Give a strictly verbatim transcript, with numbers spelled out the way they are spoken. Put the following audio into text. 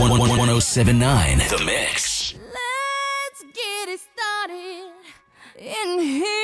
one oh seven nine The Mix. Let's get it started in here.